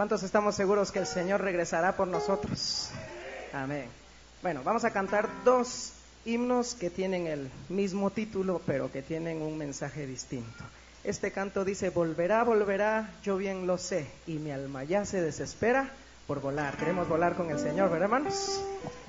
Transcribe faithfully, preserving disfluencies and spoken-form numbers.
¿Cuántos estamos seguros que el Señor regresará por nosotros? Amén. Bueno, vamos a cantar dos himnos que tienen el mismo título, pero que tienen un mensaje distinto. Este canto dice: volverá, volverá, yo bien lo sé, y mi alma ya se desespera por volar. Queremos volar con el Señor, ¿verdad, hermanos?